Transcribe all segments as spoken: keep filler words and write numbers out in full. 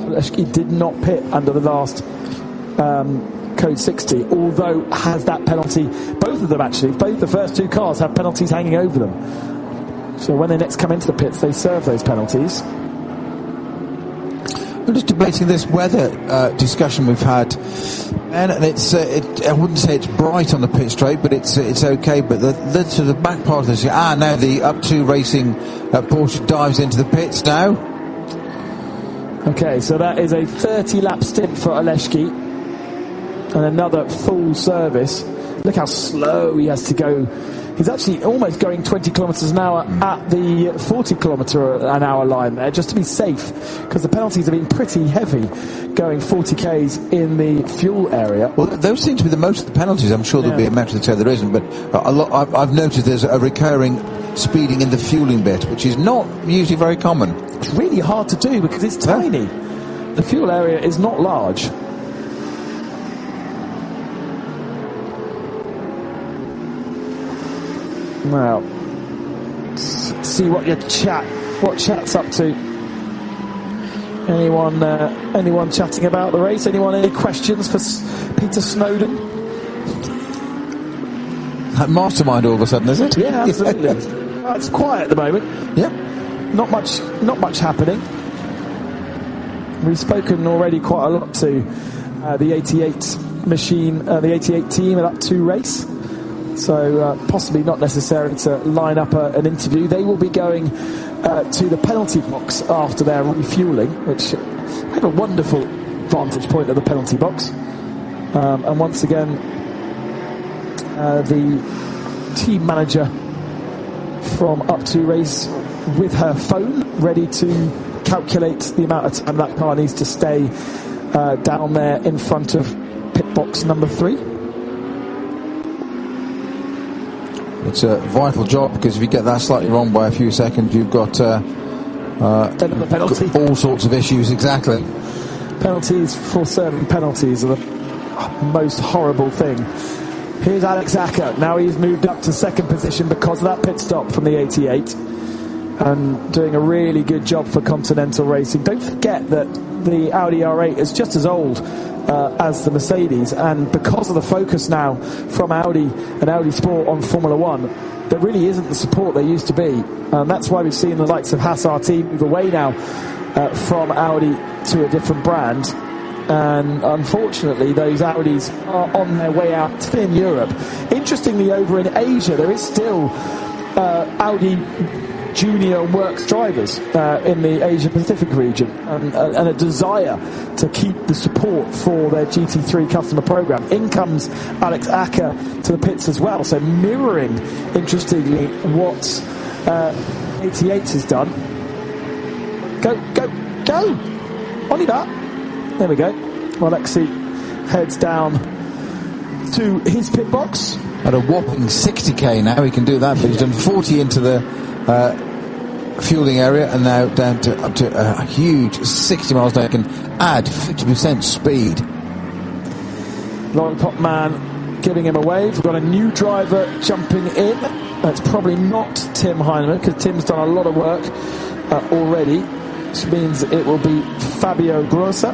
Oleski did not pit under the last um, code sixty, although has that penalty. Both of them actually, both the first two cars have penalties hanging over them. So when they next come into the pits, they serve those penalties. I'm just debating this weather uh, discussion we've had, and, and it's uh, it, I wouldn't say it's bright on the pit straight, but it's uh, it's okay. But the, the to the back part of this, ah, now the up two Racing uh, Porsche dives into the pits now. Okay, so that is a thirty lap stint for Oleski, and another full service. Look how slow he has to go. He's actually almost going twenty kilometres an hour at the forty kilometre an hour line there, just to be safe, because the penalties have been pretty heavy, going forty k's in the fuel area. Well, those seem to be the most of the penalties. I'm sure there'll yeah. be a match that say there isn't, but a lot, I've, I've noticed there's a recurring speeding in the fueling bit, which is not usually very common. It's really hard to do because it's tiny. Yeah. The fuel area is not large. Now, see what your chat, what chat's up to. Anyone, uh, anyone chatting about the race? Anyone, any questions for S- Peter Snowden? That mastermind all of a sudden, is it? Yeah, absolutely. uh, it's quiet at the moment. Yeah, not much, not much happening. We've spoken already quite a lot to uh, the eighty-eight machine, uh, the eighty-eight team at Up two Race. So uh, possibly not necessary to line up a, an interview. They will be going uh, to the penalty box after their refueling, which have a wonderful vantage point of the penalty box. Um, and once again, uh, the team manager from Up two Race with her phone ready to calculate the amount of time that car needs to stay uh, down there in front of pit box number three. It's a vital job, because if you get that slightly wrong by a few seconds, you've got uh, uh, penalty. all sorts of issues. Exactly. Penalties for serving penalties are the most horrible thing. Here's Alex Acker. Now he's moved up to second position because of that pit stop from the eighty-eight, and doing a really good job for Continental Racing. Don't forget that the Audi R eight is just as old Uh, as the Mercedes, and because of the focus now from Audi and Audi Sport on Formula One, there really isn't the support there used to be, and that's why we've seen the likes of Haas R T move away now uh, from Audi to a different brand, and unfortunately those Audis are on their way out in Europe. Interestingly, over in Asia there is still uh, Audi junior works drivers uh, in the Asia Pacific region, and, uh, and a desire to keep the support for their G T three customer program. In comes Alex Acker to the pits as well, so mirroring, interestingly, what uh, eighty-eight has done. Go, go, go! On that. There we go. Well, Alexi heads down to his pit box. At a whopping sixty k now, he can do that, but he's done forty into the uh, fueling area, and now down to up to a huge sixty miles an hour. Can add fifty percent speed. Lauren Popman giving him a wave. We've got a new driver jumping in. That's probably not Tim Heinemann, because Tim's done a lot of work uh, already, which means it will be Fabio Grossa.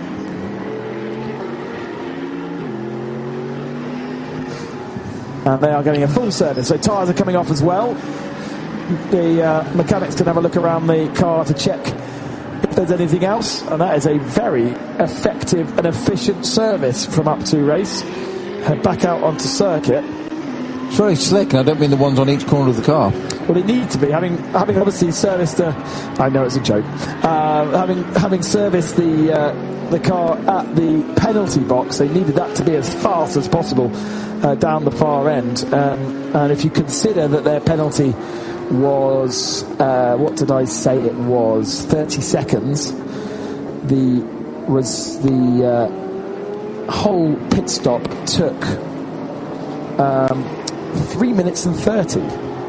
And they are getting a full service, so tyres are coming off as well. The uh, mechanics can have a look around the car to check if there's anything else, and that is a very effective and efficient service from Up two Race. Head back out onto circuit. It's very slick, and I don't mean the ones on each corner of the car. Well, they need to be, having having obviously serviced the. I know it's a joke. Uh, having having serviced the uh, the car at the penalty box, they needed that to be as fast as possible uh, down the far end. Um, and if you consider that their penalty was uh, what did I say it was thirty seconds, the was the uh, whole pit stop took um, three minutes and thirty,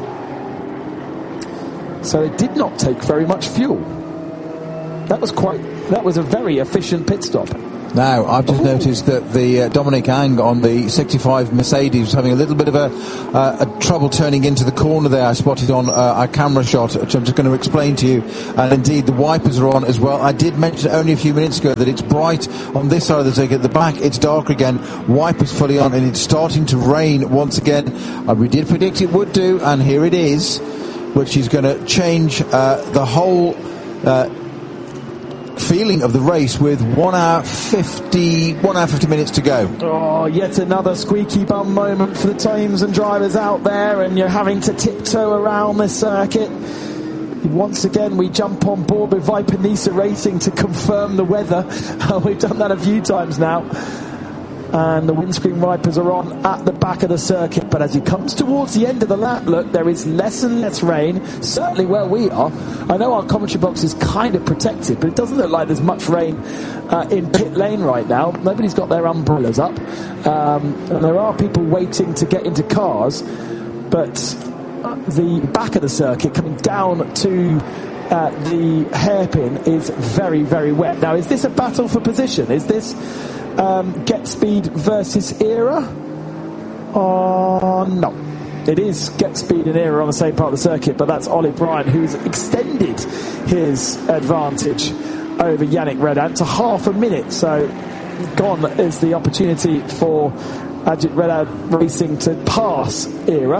so it did not take very much fuel. That was quite that was a very efficient pit stop. Now, I've just Ooh. noticed that the uh, Dominic Ang on the sixty-five Mercedes was having a little bit of a, uh, a trouble turning into the corner there. I spotted on uh, our camera shot, which I'm just going to explain to you. And indeed, the wipers are on as well. I did mention only a few minutes ago that it's bright on this side of the circuit. At the back, it's dark again. Wipers fully on, and it's starting to rain once again. Uh, we did predict it would do, and here it is, which is going to change uh, the whole Uh, feeling of the race with one hour fifty one hour fifty minutes to go. Oh, yet another squeaky bum moment for the teams and drivers out there, and you're having to tiptoe around this circuit. Once again, we jump on board with Viper Nisa Racing to confirm the weather. We've done that a few times now. And the windscreen wipers are on at the back of the circuit, but as he comes towards the end of the lap, look, there is less and less rain, certainly where we are. I know our commentary box is kind of protected, but it doesn't look like there's much rain uh, in pit lane right now. Nobody's got their umbrellas up, um, and there are people waiting to get into cars, but the back of the circuit coming down to uh, the hairpin is very, very wet. Now, is this a battle for position? Is this Um, Get Speed versus Era? Uh, no. It is Get Speed and Era on the same part of the circuit, but that's Ollie Bryant, who's extended his advantage over Yannick Redan to half a minute. So gone is the opportunity for Ajit Redan Racing to pass Era.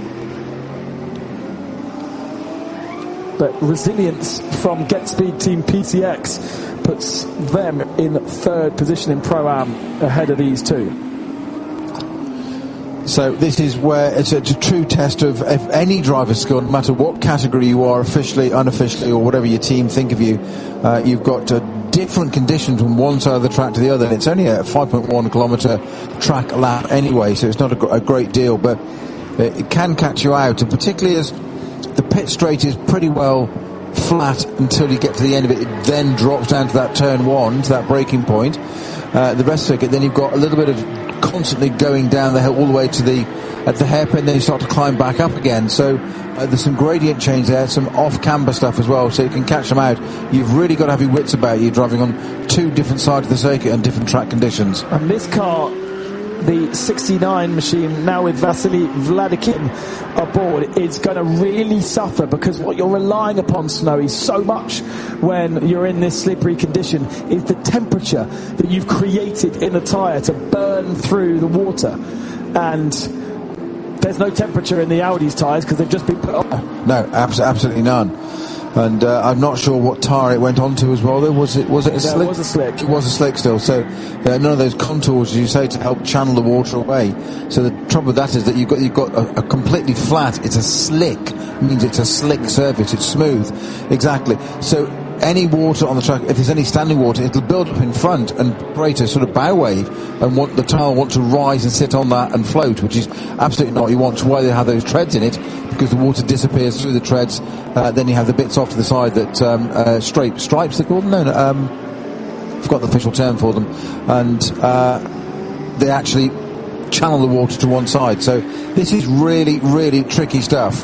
But resilience from Get Speed Team P C X puts them in third position in Pro-Am ahead of these two. So this is where it's a, it's a true test of if any driver's skill, no matter what category you are, officially, unofficially, or whatever your team think of you. Uh, you've got uh, different conditions from one side of the track to the other. And it's only a five point one kilometre track lap anyway, so it's not a, gr- a great deal, but it, it can catch you out, and particularly as the pit straight is pretty well flat until you get to the end of it. It then drops down to that turn one, to that braking point. Uh, the rest of the circuit, then you've got a little bit of constantly going down the hill all the way to the at the hairpin, then you start to climb back up again. So uh, there's some gradient change there, some off-camber stuff as well, so you can catch them out. You've really got to have your wits about you, driving on two different sides of the circuit and different track conditions. And this car, the sixty-nine machine, now with Vasily Vladikin aboard, is going to really suffer, because what you're relying upon, Snowy, so much when you're in this slippery condition is the temperature that you've created in the tyre to burn through the water. And there's no temperature in the Audi's tyres because they've just been put on. No, abs- absolutely none. And uh, I'm not sure what tyre it went onto as well. There was it was it a yeah, slick? It was a slick. It was a slick still. So uh, none of those contours, as you say, to help channel the water away. So the trouble with that is that you've got you've got a, a completely flat. It's a slick. It means it's a slick surface. It's smooth. Exactly. So any water on the track, if there's any standing water, it'll build up in front and create a sort of bow wave, and want the tyre want to rise and sit on that and float, which is absolutely not what you want. It's why they have those treads in it, because the water disappears through the treads. Uh, then you have the bits off to the side that um, uh, stripe, stripes they call them. No, no um, I've got the official term for them, and uh, they actually channel the water to one side. So this is really, really tricky stuff.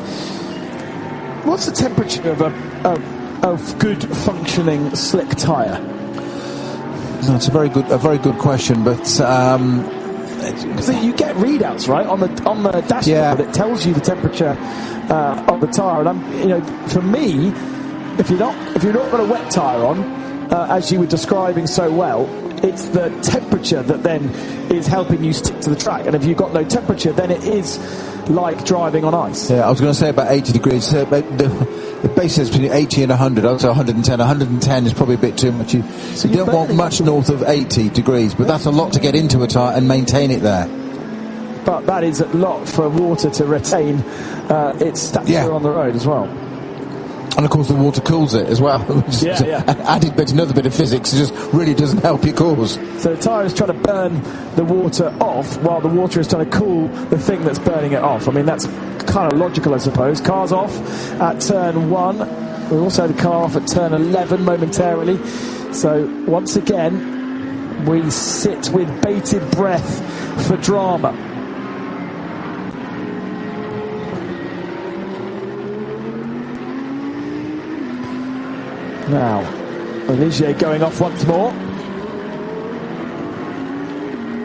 What's the temperature of a, a of good functioning slick tyre? That's a very good, a very good question, but. Um, So you get readouts, right, on the on the dashboard. Yeah. It tells you the temperature uh, of the tyre, and I'm, you know, for me, if you're not if you're not got a wet tyre on, uh, as you were describing so well, it's the temperature that then is helping you stick to the track. And if you've got no temperature, then it is like driving on ice. Yeah, I was going to say about eighty degrees. So the, the base is between eighty and one hundred. I would say one hundred ten. one hundred ten is probably a bit too much. You, so you don't want much north of eighty degrees, but that's a lot to get into a tyre and maintain it there. But that is a lot for water to retain uh, its stature yeah. on the road as well. And of course the water cools it as well. yeah, yeah. An added bit, another bit of physics. It just really doesn't help your cause. So the tyre is trying to burn the water off while the water is trying to cool the thing that's burning it off. I mean, that's kind of logical, I suppose. Car's off at turn one. We also had the car off at turn eleven momentarily. So once again, we sit with bated breath for drama. Now, Olivier going off once more.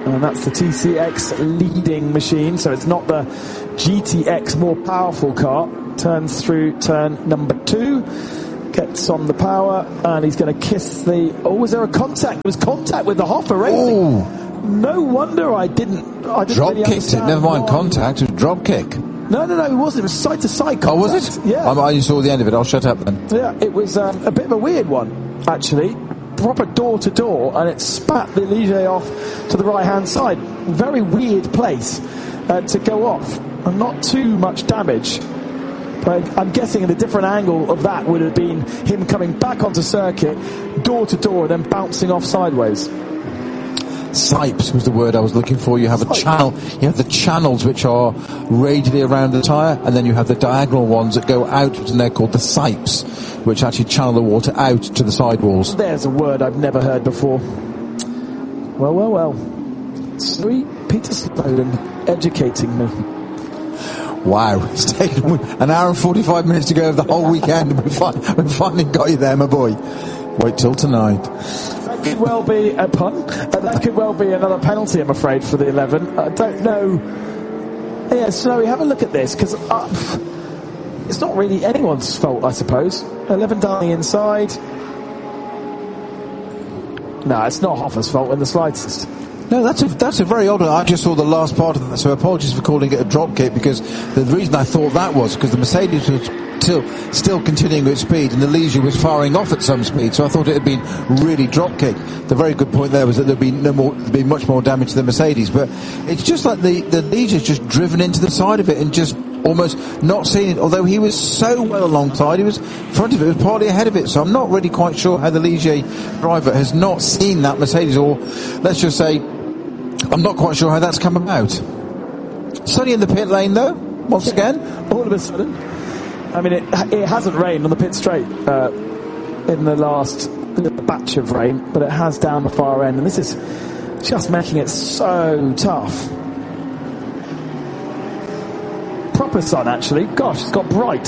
And that's the T C X leading machine, so it's not the G T X more powerful car. Turns through turn number two, gets on the power, and he's going to kiss the... Oh, was there a contact? There was contact with the Hoffa Racing. Ooh. No wonder I didn't... I didn't drop really kicked it, never mind why. Contact, it was drop kick. No, no, no, it wasn't. It was side-to-side contact. Oh, was it? Yeah. I, I saw the end of it, I'll shut up then. Yeah, it was um, a bit of a weird one, actually. Proper door-to-door, and it spat the Ligier off to the right-hand side. Very weird place uh, to go off, and not too much damage. But I'm guessing at a different angle of that would have been him coming back onto circuit, door-to-door, then bouncing off sideways. Sipes was the word I was looking for. You have a channel. You have the channels which are radially around the tyre, and then you have the diagonal ones that go outwards, and they're called the sipes, which actually channel the water out to the sidewalls. There's a word I've never heard before. Well, well, well. Sweet Peter Snowden educating me. Wow, it's taken an hour and forty-five minutes to go over the whole weekend, and we finally got you there, my boy. Wait till tonight. That could well be a pun. Uh, that could well be another penalty, I'm afraid, for the eleven. I don't know. Yeah, Snowy, have a look at this, because uh, it's not really anyone's fault, I suppose. eleven down the inside. No, it's not Hoffa's fault in the slightest. No, that's a, that's a very odd one. I just saw the last part of that, so apologies for calling it a drop kick, because the reason I thought that was because the Mercedes was still, still continuing its speed, and the Ligier was firing off at some speed, so I thought it had been really drop kick. The very good point there was that there'd be no more, there'd be much more damage to the Mercedes, but it's just like the, the Ligier's just driven into the side of it and just almost not seen it, although he was so well alongside, he was in front of it, he was partly ahead of it, so I'm not really quite sure how the Ligier driver has not seen that Mercedes, or let's just say, I'm not quite sure how that's come about. Sunny in the pit lane though, once yeah. again. All of a sudden. I mean, it, it hasn't rained on the pit straight uh, in the last batch of rain, but it has down the far end, and this is just making it so tough. Proper sun, actually. Gosh, it's got bright.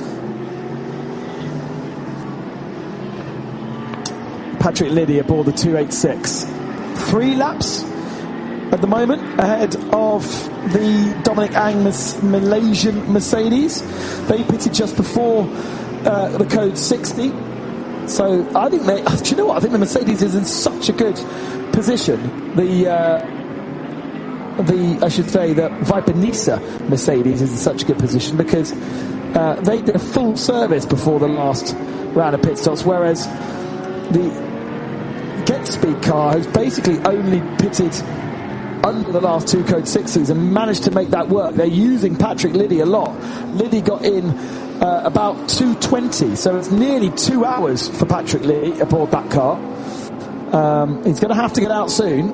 Patrick Liddy aboard the two eighty-six. Three laps at the moment ahead of the Dominic Ang Malaysian Mercedes. They pitted just before uh, the code sixty. So I think they, do you know what? I think the Mercedes is in such a good position. The, uh, the I should say, the Viper Nisa Mercedes is in such a good position because uh, they did a full service before the last round of pit stops, whereas the Get Speed car has basically only pitted under the last two code sixties and managed to make that work. They're using Patrick Liddy a lot. Liddy got in uh, about two twenty, so it's nearly two hours for Patrick Liddy aboard that car. Um, he's going to have to get out soon,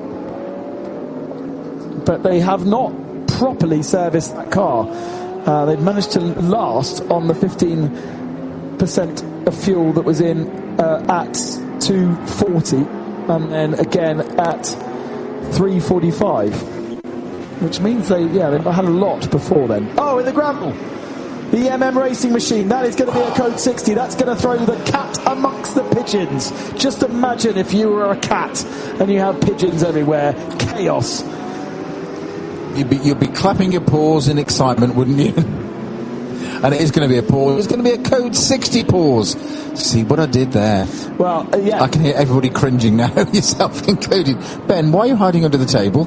but they have not properly serviced that car. Uh, they've managed to last on the fifteen percent of fuel that was in uh, at two forty, and then again at three forty-five, which means they, yeah, they've had a lot before then. Oh, in the gravel, the M M Racing machine, that is going to be a code sixty. That's going to throw the cat amongst the pigeons. Just imagine if you were a cat and you have pigeons everywhere. Chaos. You'd be, you'd be clapping your paws in excitement, wouldn't you? And it is going to be a pause. It's going to be a code sixty pause. See what I did there? Well, uh, yeah. I can hear everybody cringing now, yourself included. Ben, why are you hiding under the table?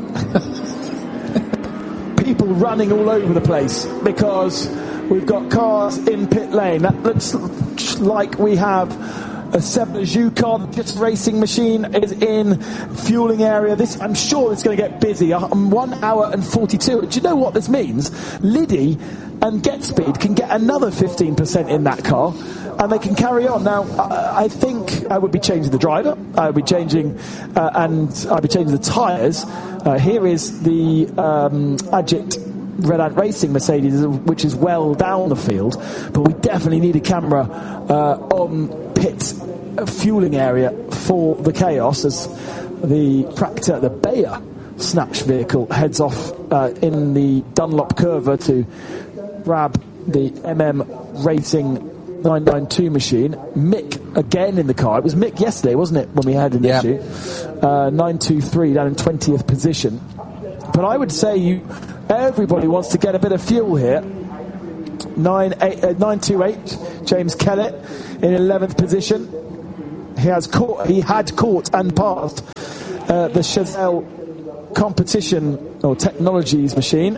People running all over the place because we've got cars in pit lane. That looks like we have a Sebla car. The Just Racing machine is in fueling area. This, I'm sure it's going to get busy. Um, one hour and forty-two. Do you know what this means? Liddy and Get Speed can get another fifteen percent in that car, and they can carry on. Now, I, I think I would be changing the driver. I would be changing, uh, and I'd be changing the tyres. Uh, here is the um, Agit Red Ant Racing Mercedes, which is well down the field, but we definitely need a camera uh, on pit fueling area for the Chaos as the Practor, the Bayer Snatch vehicle heads off uh, in the Dunlop Curva to grab the M M Racing nine ninety-two machine. Mick again in the car. It was Mick yesterday, wasn't it, when we had an yeah. issue? uh, nine two three down in twentieth position. But I would say you, everybody wants to get a bit of fuel here. nine two eight, James Kellett in eleventh position. He has caught, he had caught and passed uh, the Chazelle competition or technologies machine.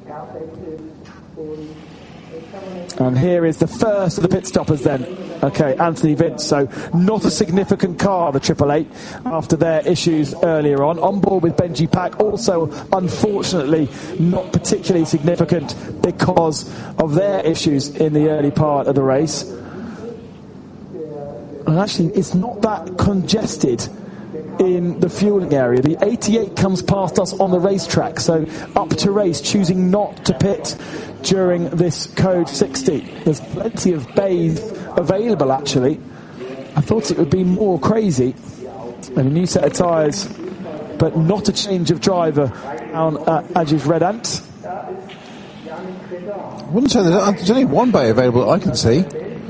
And here is the first of the pit stoppers then. Okay, Anthony Vince. So not a significant car, the Triple Eight, after their issues earlier on. On board with Benji Pack, also unfortunately not particularly significant because of their issues in the early part of the race. And actually, it's not that congested in the fueling area. The eighty-eight comes past us on the racetrack, so up to race, choosing not to pit during this code sixty. There's plenty of bays available, actually. I thought it would be more crazy, and a new set of tyres, but not a change of driver down at Agis Red Ant. I wouldn't say there's, there's only one bay available that I can see.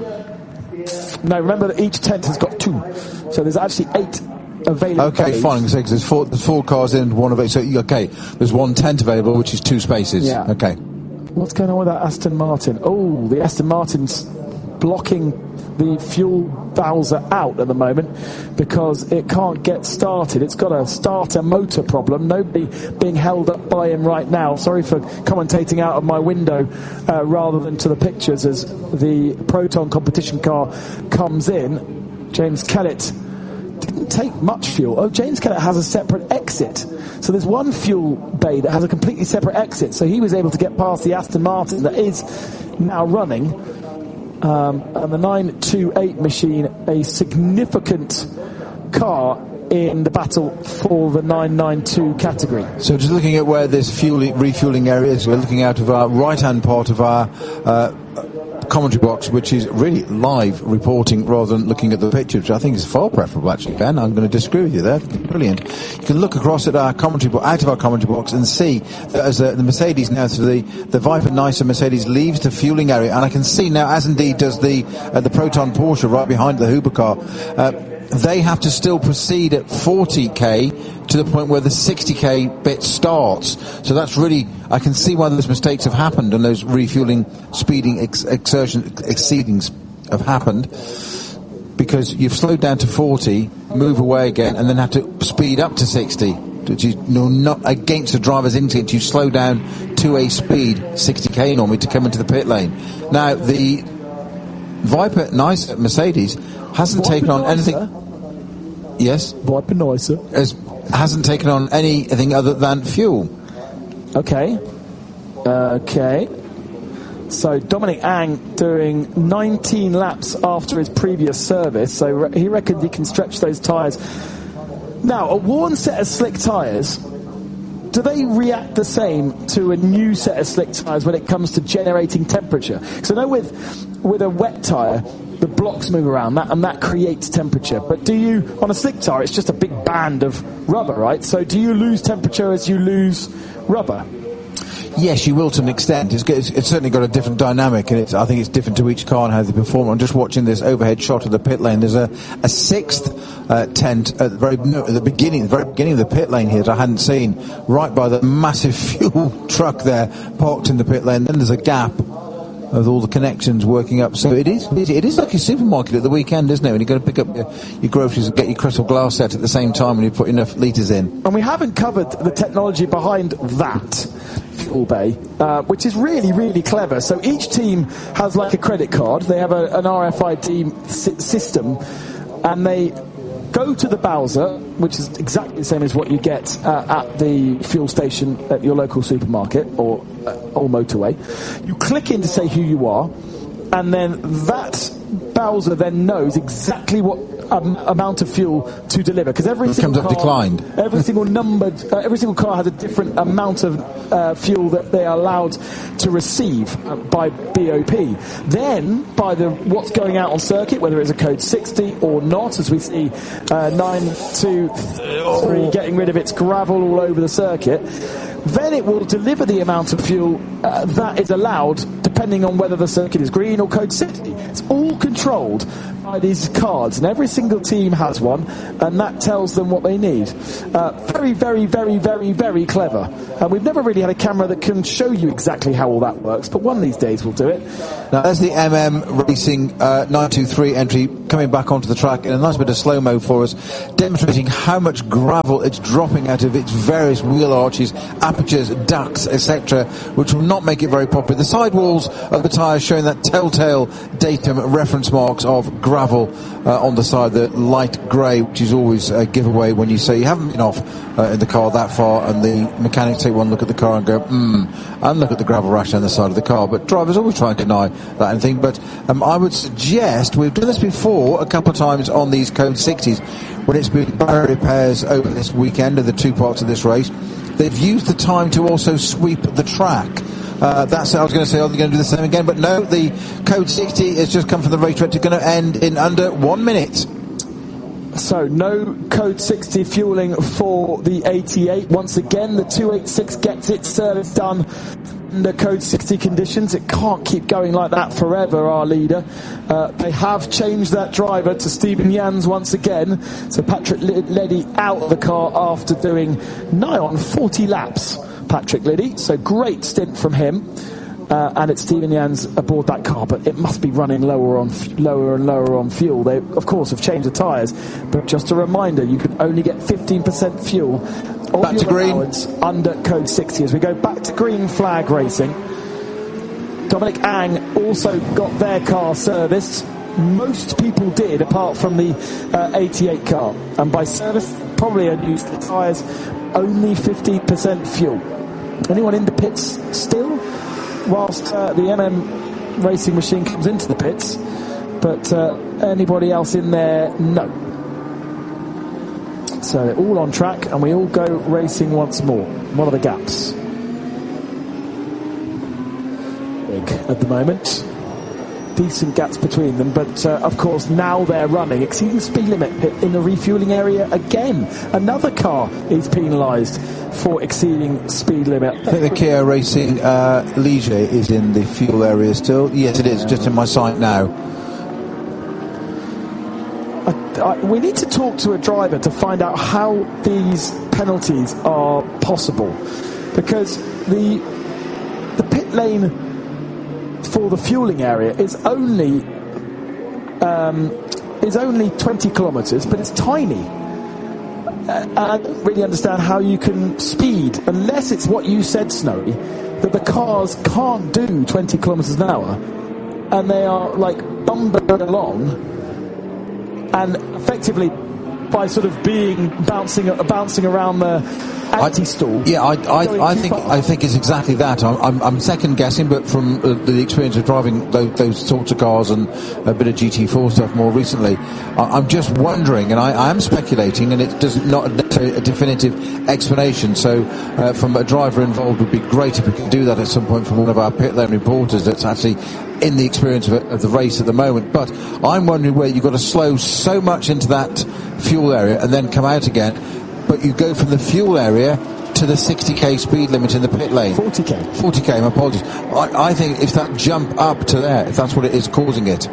No, remember that each tent has got two, so there's actually eight available. Okay, bays. fine, because there's four, there's four cars in, one of it. So okay, there's one tent available, which is two spaces. Yeah. Okay. What's going on with that Aston Martin? Oh, the Aston Martin's blocking the fuel Bowser out at the moment because it can't get started. It's got a starter motor problem. Nobody being held up by him right now. Sorry for commentating out of my window uh, rather than to the pictures as the Proton competition car comes in. James Kellett didn't take much fuel. Oh, James Kellett has a separate exit. So there's one fuel bay that has a completely separate exit. So he was able to get past the Aston Martin that is now running. Um, and the nine two eight machine, a significant car in the battle for the nine nine two category. So just looking at where there's fueling, refueling areas, we're looking out of our right-hand part of our uh, commentary box, which is really live reporting rather than looking at the picture, which I think is far preferable, actually, Ben. I'm going to disagree with you there. Brilliant. You can look across at our commentary bo- out of our commentary box and see that as uh, the Mercedes now, so the, the Viper Nicer Mercedes leaves the fueling area, and I can see now, as indeed does the uh, the Proton Porsche right behind the Huber car, uh, they have to still proceed at forty k to the point where the sixty k bit starts. So that's really, I can see why those mistakes have happened and those refueling, speeding, ex- exertion, exceedings have happened, because you've slowed down to forty, move away again, and then have to speed up to sixty. Which is, no, not against the driver's instinct. You slow down to a speed, sixty k normally, to come into the pit lane. Now, the Viper Nicer Mercedes hasn't Viper taken on Nicer? anything. Yes, Viper Nicer Has, hasn't taken on anything other than fuel. Okay. Okay. So Dominic Ang doing nineteen laps after his previous service, so re- he reckoned he can stretch those tyres. Now, a worn set of slick tyres, do they react the same to a new set of slick tyres when it comes to generating temperature? Because I know with with a wet tyre, the blocks move around, that and that creates temperature. But do you, on a slick tyre, it's just a big band of rubber, right? So do you lose temperature as you lose rubber? Yes, you will to an extent. It's, it's, it's certainly got a different dynamic, and it's, I think it's different to each car and how they perform. I'm just watching this overhead shot of the pit lane. There's a, a sixth uh, tent at the very no, at the beginning, the very beginning of the pit lane here that I hadn't seen, right by the massive fuel truck there parked in the pit lane. Then there's a gap with all the connections working up. So it is it is like a supermarket at the weekend, isn't it? When you've got to pick up your, your groceries and get your crystal glass set at the same time when you put enough litres in. And we haven't covered the technology behind that fuel bay, uh, which is really, really clever. So each team has like a credit card. They have a, an R F I D si- system, and they go to the Bowser, which is exactly the same as what you get uh, at the fuel station at your local supermarket or uh, or motorway. You click in to say who you are, and then that Bowser then knows exactly what um, amount of fuel to deliver, because every it single comes up car, declined. every single numbered, uh, every single car has a different amount of uh, fuel that they are allowed to receive uh, by B O P. Then, by the what's going out on circuit, whether it's a code sixty or not, as we see uh, nine two three getting rid of its gravel all over the circuit, then it will deliver the amount of fuel uh, that is allowed, depending on whether the circuit is green or code sixty. It's all controlled by these cards, and every single team has one, and that tells them what they need. Uh, very, very, very, very, very clever. And we've never really had a camera that can show you exactly how all that works, but one of these days we'll do it. Now, there's the M M Racing uh, nine two three entry coming back onto the track in a nice bit of slow-mo for us, demonstrating how much gravel it's dropping out of its various wheel arches, apertures, ducts, et cetera, which will not make it very popular. The sidewalls of the tyres showing that telltale datum reference marks of gravel uh, on the side, the light grey, which is always a giveaway when you say you haven't been off uh, in the car that far, and the mechanics take one look at the car and go, hmm, and look at the gravel rash on the side of the car. But drivers always try and deny that and thing. But um, I would suggest, we've done this before a couple of times on these Code sixties, when it's been barrier repairs over this weekend of the two parts of this race. They've used the time to also sweep the track. Uh, that's, I was going to say, are they going to do the same again? But no, the Code sixty has just come from the race track. It's going to end in under one minute. So no Code sixty fueling for the eighty-eight. Once again, the two eighty-six gets its service done under Code sixty conditions. It can't keep going like that forever, our leader. Uh, they have changed that driver to Stephen Jans once again. So Patrick Liddy out of the car after doing nigh on forty laps. Patrick Liddy, so great stint from him. Uh, and it's Stephen Jans aboard that car, but it must be running lower on f- lower and lower on fuel. They, of course, have changed the tyres, but just a reminder, you can only get fifteen percent fuel back to green under Code sixty. As we go back to green flag racing, Dominic Ang also got their car serviced. Most people did, apart from the uh, eighty-eight car, and by service, probably a used the tyres, only fifteen percent fuel. Anyone in the pits still? Whilst uh, the M M racing machine comes into the pits, but uh, anybody else in there, no. So they're all on track, and we all go racing once more. What are the gaps? Big at the moment. Decent gaps between them, but uh, of course now they're running, exceeding speed limit in the refuelling area again. Another car is penalised for exceeding speed limit. I think the Kia Racing uh, Ligier is in the fuel area still. Yes, it is, just in my sight now. I, I, we need to talk to a driver to find out how these penalties are possible, because the the pit lane for the fueling area is only um, is only twenty kilometres, but it's tiny. Uh, I don't really understand how you can speed, unless it's what you said, Snowy, that the cars can't do twenty kilometres an hour, and they are like bumbling along, and effectively by sort of being bouncing bouncing around the anti-stall. I, yeah, I, I, I think fast. I think it's exactly that. I'm, I'm, I'm second guessing, but from uh, the experience of driving those, those sorts of cars and a bit of G T four stuff more recently, I, I'm just wondering, and I, I am speculating, and it does not necessarily a definitive explanation. So, uh, from a driver involved, would be great if we could do that at some point from one of our pit lane reporters that's actually in the experience of, it, of the race at the moment. But I'm wondering where you've got to slow so much into that fuel area and then come out again. But you go from the fuel area to the sixty k speed limit in the pit lane. forty k. forty k, my apologies. I, I think if that jump up to there, if that's what it is causing it.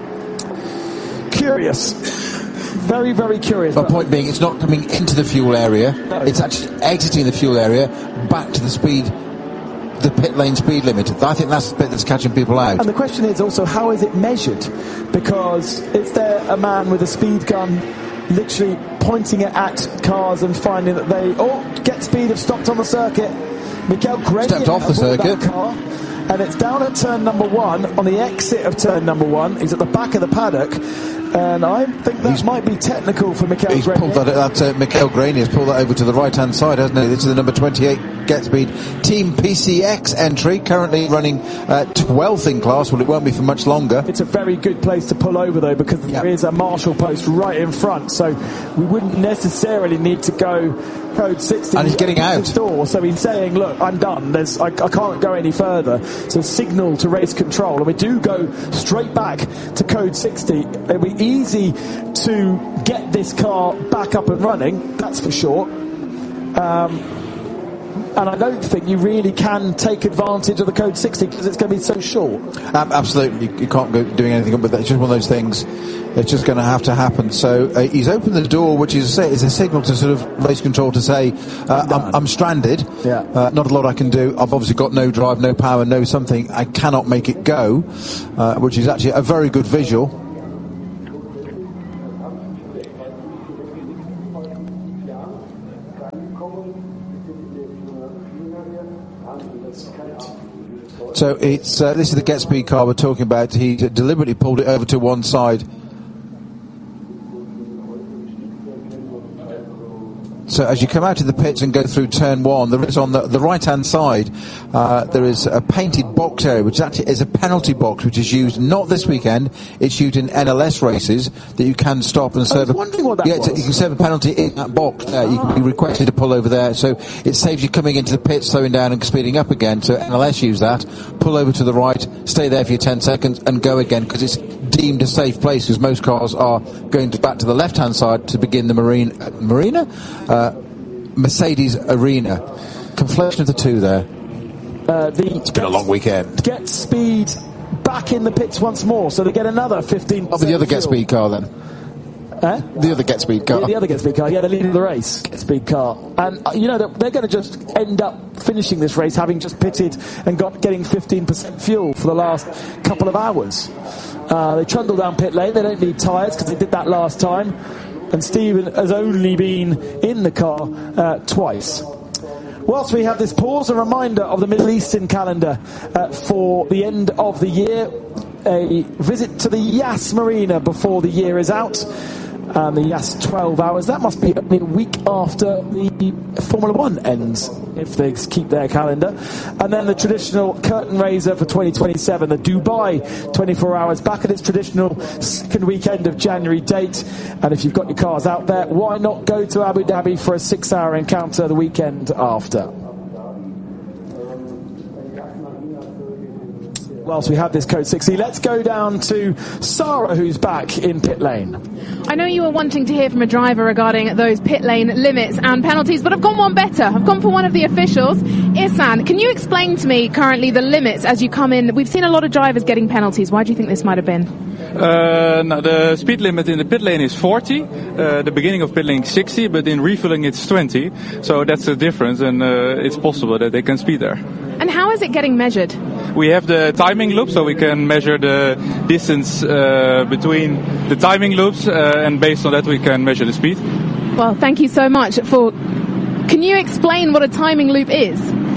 Curious. Very, very curious. My point being, it's not coming into the fuel area. No. It's actually exiting the fuel area back to the speed, the pit lane speed limit. I think that's the bit that's catching people out. And the question is also, how is it measured? Because is there a man with a speed gun literally pointing it at cars and finding that they, oh, get speed, have stopped on the circuit. Miguel Grenier stepped off the circuit. Car, and it's down at turn number one, on the exit of turn number one. He's at the back of the paddock, and I think that he's, might be technical for Miguel he's Grenier. Pulled that, that, uh, Miguel Grenier has pulled that over to the right-hand side, hasn't he? This is the number twenty-eight Get Speed Team P C X entry, currently running uh, twelfth in class. Well, it won't be for much longer. It's a very good place to pull over, though, because yep. there is a marshal post right in front, so we wouldn't necessarily need to go Code sixty. And he's getting out. Door, so he's saying, look, I'm done. There's, I, I can't go any further. So signal to race control. And we do go straight back to Code sixty. It'll be easy to get this car back up and running, that's for sure. Um, and I don't think you really can take advantage of the code sixty because it's going to be so short. Um, absolutely, you can't go doing anything but that. It's just one of those things. It's just going to have to happen. So uh, he's opened the door, which is, is a signal to sort of race control to say, uh, I'm, I'm stranded. Yeah. Uh, not a lot I can do. I've obviously got no drive, no power, no something. I cannot make it go, uh, which is actually a very good visual. So it's uh, this is the Get Speed car we're talking about. He deliberately pulled it over to one side. So as you come out of the pits and go through turn one, there is on the, the right-hand side, uh, there is a painted box area, which actually is a penalty box, which is used not this weekend. It's used in N L S races that you can stop and serve. I was wondering what that yeah, was. You can serve a penalty in that box. There, you can be requested to pull over there, so it saves you coming into the pit, slowing down and speeding up again. So N L S use that. Pull over to the right, stay there for your ten seconds, and go again because it's deemed a safe place. Because most cars are going to back to the left-hand side to begin the marine uh, marina. Uh, Mercedes Arena. Conflation of the two there. Uh, the it's been a long weekend. Get Speed back in the pits once more, so they get another fifteen percent. Oh, but the other Get Speed car then. Eh? The other Get Speed car. Yeah, the other Get Speed car. Yeah, the leader of the race. Get Speed car. And, uh, you know, they're, they're going to just end up finishing this race having just pitted and got getting fifteen percent fuel for the last couple of hours. Uh, they trundle down pit lane. They don't need tyres because they did that last time. And Stephen has only been in the car uh, twice. Whilst we have this pause, a reminder of the Middle Eastern calendar uh, for the end of the year. A visit to the Yas Marina before the year is out. And the Yas twelve hours. That must be a week after the Formula One ends, if they keep their calendar. And then the traditional curtain raiser for twenty twenty-seven, the Dubai twenty-four hours, back at its traditional second weekend of January date. And if you've got your cars out there, why not go to Abu Dhabi for a six-hour encounter the weekend after? Whilst we have this code sixty, let's go down to Sarah, who's back in pit lane. I know you were wanting to hear from a driver regarding those pit lane limits and penalties, but I've gone one better. I've gone for one of the officials. Ihsan, can you explain to me currently the limits as you come in? We've seen a lot of drivers getting penalties. Why do you think this might have been? Uh, no, the speed limit in the pit lane is forty. Uh, the beginning of pit lane is sixty, but in refilling it's twenty. So that's the difference, and uh, it's possible that they can speed there. And how is it getting measured? We have the timing loop, so we can measure the distance uh, between the timing loops, uh, and based on that we can measure the speed. Well, thank you so much for... Can you explain what a timing loop is?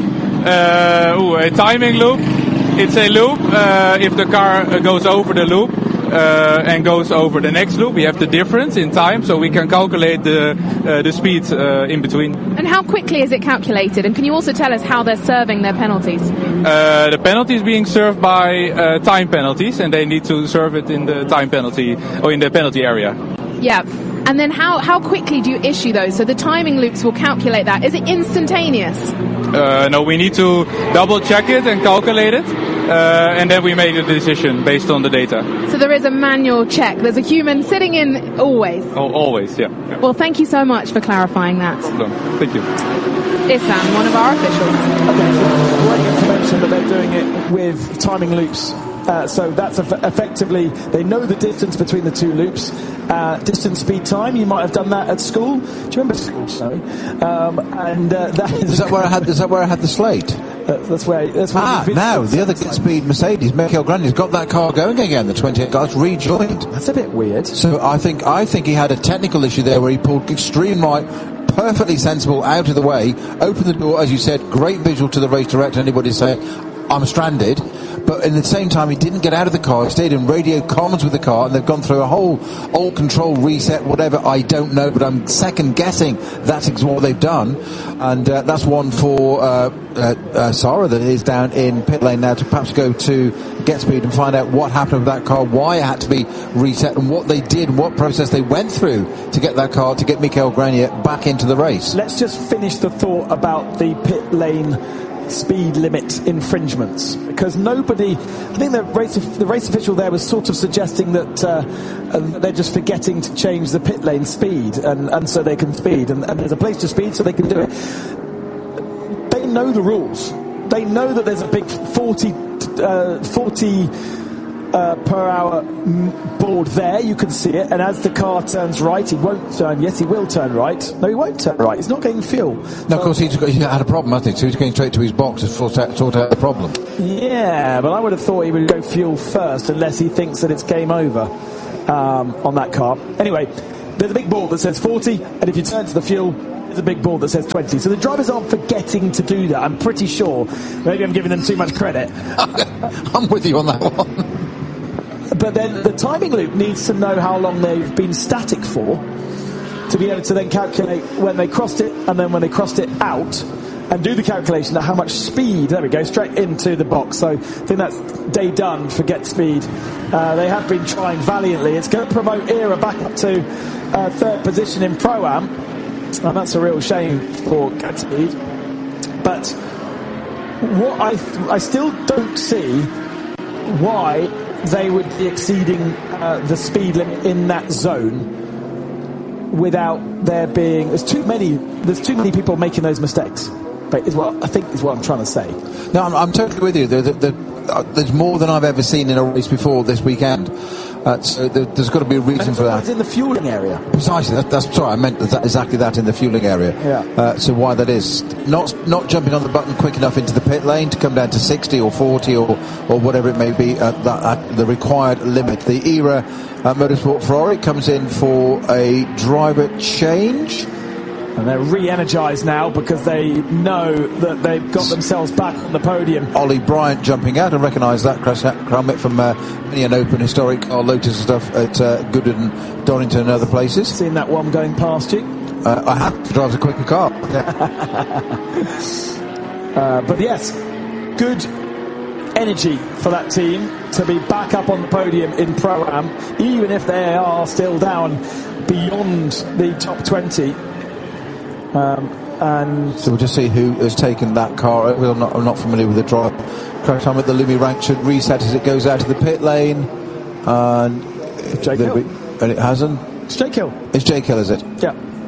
Uh, ooh, a timing loop, it's a loop. Uh, if the car goes over the loop, Uh, and goes over the next loop, we have the difference in time, so we can calculate the uh, the speed uh, in between. And how quickly is it calculated? And can you also tell us how they're serving their penalties? Uh, the penalties being served by uh, time penalties, and they need to serve it in the time penalty or in the penalty area. Yeah. And then how, how quickly do you issue those? So the timing loops will calculate that. Is it instantaneous? Uh, no, we need to double check it and calculate it. Uh, and then we make a decision based on the data. So there is a manual check. There's a human sitting in always. Oh, always, yeah. yeah. Well, thank you so much for clarifying that. No problem. Thank you. Ihsan, one of our officials. Okay, so great information that they're doing it with timing loops. Uh, so that's eff- effectively, they know the distance between the two loops. Uh, distance, speed, time. You might have done that at school. Do you remember school? Sorry. Um, and uh, that is. Is that where I had? Is that where I had the slate? Uh, that's where. That's where Ah, now the other Get Speed Mercedes, Michael Grandi's got that car going again. The twenty-eight cars rejoined. That's a bit weird. So I think I think he had a technical issue there where he pulled extreme right, perfectly sensible, out of the way, opened the door, as you said, great visual to the race director. Anybody say, I'm stranded. But at the same time, he didn't get out of the car. He stayed in radio comms with the car, and they've gone through a whole old control reset, whatever, I don't know, but I'm second guessing that's what they've done. And uh, that's one for uh, uh, uh, Sarah that is down in pit lane now to perhaps go to Get Speed and find out what happened with that car, why it had to be reset, and what they did, and what process they went through to get that car, to get Michael Grenier back into the race. Let's just finish the thought about the pit lane speed limit infringements, because nobody, I think the race the race official there was sort of suggesting that uh, uh, they're just forgetting to change the pit lane speed, and, and so they can speed, and, and there's a place to speed so they can do it. know the rules. They know that there's a big forty, uh, forty uh, per hour board there. You can see it. And as the car turns right, he won't turn. Yes, he will turn right. No, he won't turn right. He's not getting fuel. No, so, of course, he's got, he had a problem, hasn't he? So he's going straight to his box to sort out, sort out the problem. Yeah, but I would have thought he would go fuel first unless he thinks that it's game over um, on that car. Anyway, there's a big board that says forty, and if you turn to the fuel, there's a big board that says twenty. So the drivers aren't forgetting to do that, I'm pretty sure. Maybe I'm giving them too much credit. I'm with you on that one. But then the timing loop needs to know how long they've been static for to be able to then calculate when they crossed it and then when they crossed it out and do the calculation of how much speed. There we go, straight into the box. So I think that's day done for Get Speed. Uh, they have been trying valiantly. It's going to promote Era back up to uh, third position in Pro-Am. And that's a real shame for Get Speed. But what I th- I still don't see why they would be exceeding uh, the speed limit in that zone without there being there's too many there's too many people making those mistakes. But is what I think is what I'm trying to say. No, I'm, I'm totally with you. The, the, the, uh, there's more than I've ever seen in a race before this weekend. Uh, so there, there's got to be a reason and for that. It's in the fueling area. Precisely. That, that's sorry. I meant that, exactly that in the fueling area. Yeah. Uh, so why that is not not jumping on the button quick enough into the pit lane to come down to sixty or forty or or whatever it may be at, that, at the required limit. The Era uh, Motorsport Ferrari comes in for a driver change. And they're re-energised now because they know that they've got themselves back on the podium. Ollie Bryant jumping out. I recognise that crash Crummet from uh, many an open historic car Lotus and stuff at uh, Goodwood, Donington and other places. Seen that one going past you? Uh, I have to drive a quicker car. Yeah. uh, but yes, good energy for that team to be back up on the podium in Pro-Am, even if they are still down beyond the top twenty. Um, and so we'll just see who has taken that car. I'm not, I'm not familiar with the drive. Crash time at the Lumi rank should reset as it goes out of the pit lane. And, Jake Hill. and it hasn't. It's Jake Hill. It's Jake Hill, is it? Yeah.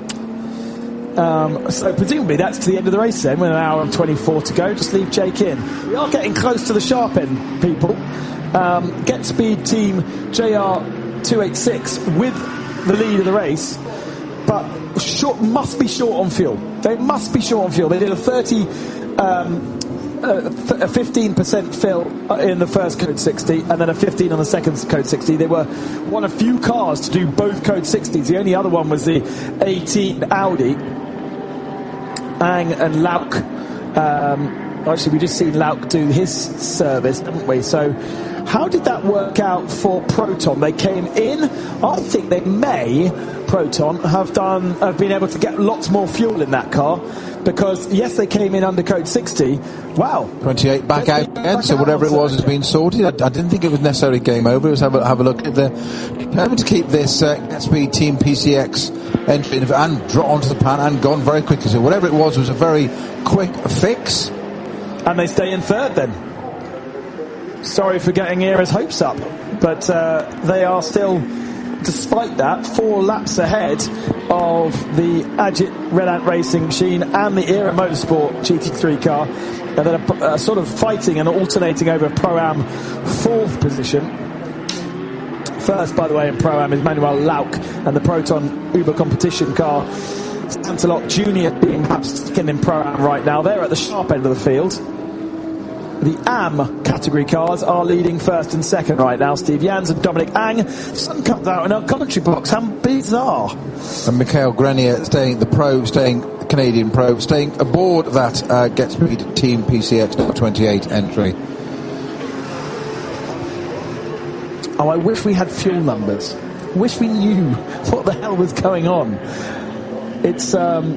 Um, so presumably that's to the end of the race then, with an hour and twenty-four to go. Just leave Jake in. We are getting close to the sharp end, people. Um, Get Speed team J R two eighty-six with the lead of the race, but short must be short on fuel. They must be short on fuel. They did a thirty, um, uh, a fifteen percent fill in the first Code sixty, and then a fifteen on the second Code sixty. They were one of few cars to do both Code sixties. The only other one was the eighteen Audi. Ang and Lauk. Um, actually, we just seen Lauk do his service, haven't we? So, how did that work out for Proton? They came in. I think they may. Proton have done have been able to get lots more fuel in that car because yes, they came in under Code sixty. Wow, twenty-eight back out again. So whatever it was has been sorted. I, I didn't think it was necessarily game over. Let's have a have a look at the having to keep this uh, Get Speed Team P C X entry and draw onto the pan and gone very quickly. So whatever it was was a very quick fix. And they stay in third then. Sorry for getting Era's hopes up, but uh, they are still, despite that, four laps ahead of the Agit Red Ant Racing machine and the Era Motorsport G T three car. And then a, a sort of fighting and alternating over Pro-Am fourth position. First, by the way, in Pro-Am is Manuel Lauk and the Proton Uber competition car. Santalot Junior being perhaps second in Pro-Am right now. They're at the sharp end of the field. The A M category cars are leading first and second right now. Steve Jans and Dominic Ang. Sun comes out in our commentary box. How bizarre. And Mikhail Grenier staying, the pro, staying, Canadian pro, staying aboard that uh, Get Speed Team P C X twenty-eight entry. Oh, I wish we had fuel numbers. Wish we knew what the hell was going on. It's, um,